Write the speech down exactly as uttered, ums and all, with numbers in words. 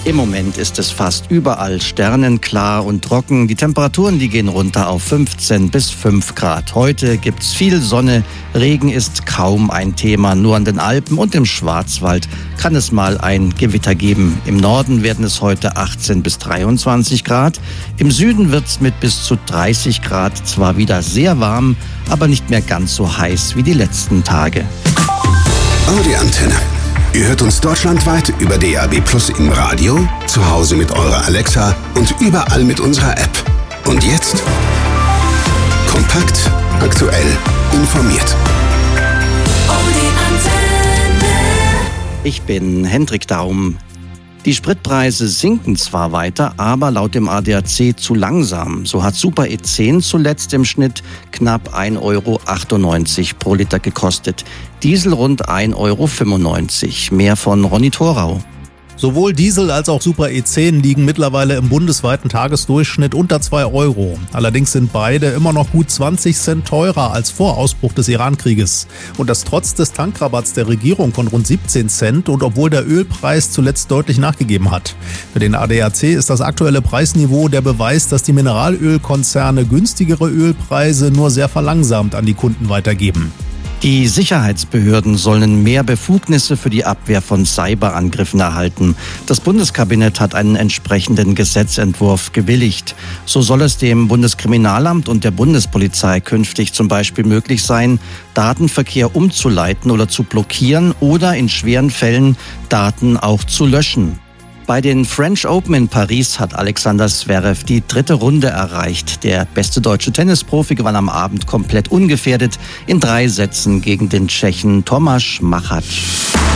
Im Moment ist es fast überall sternenklar und trocken. Die Temperaturen, die gehen runter auf fünfzehn bis fünf Grad. Heute gibt's viel Sonne. Regen ist kaum ein Thema. Nur an den Alpen und im Schwarzwald kann es mal ein Gewitter geben. Im Norden werden es heute achtzehn bis dreiundzwanzig Grad. Im Süden wird's mit bis zu dreißig Grad zwar wieder sehr warm, aber nicht mehr ganz so heiß wie die letzten Tage. Audi Antenne. Ihr hört uns deutschlandweit über D A B Plus im Radio, zu Hause mit eurer Alexa und überall mit unserer App. Und jetzt kompakt, aktuell, informiert. Ich bin Hendrik Daum. Die Spritpreise sinken zwar weiter, aber laut dem A D A C zu langsam. So hat Super E zehn zuletzt im Schnitt knapp ein Euro achtundneunzig pro Liter gekostet. Diesel rund ein Euro fünfundneunzig. Mehr von Ronny Thorau. Sowohl Diesel als auch Super E zehn liegen mittlerweile im bundesweiten Tagesdurchschnitt unter zwei Euro. Allerdings sind beide immer noch gut zwanzig Cent teurer als vor Ausbruch des Iran-Krieges. Und das trotz des Tankrabatts der Regierung von rund siebzehn Cent und obwohl der Ölpreis zuletzt deutlich nachgegeben hat. Für den A D A C ist das aktuelle Preisniveau der Beweis, dass die Mineralölkonzerne günstigere Ölpreise nur sehr verlangsamt an die Kunden weitergeben. Die Sicherheitsbehörden sollen mehr Befugnisse für die Abwehr von Cyberangriffen erhalten. Das Bundeskabinett hat einen entsprechenden Gesetzentwurf gewilligt. So soll es dem Bundeskriminalamt und der Bundespolizei künftig zum Beispiel möglich sein, Datenverkehr umzuleiten oder zu blockieren oder in schweren Fällen Daten auch zu löschen. Bei den French Open in Paris hat Alexander Zverev die dritte Runde erreicht. Der beste deutsche Tennisprofi gewann am Abend komplett ungefährdet in drei Sätzen gegen den Tschechen Tomáš Machač.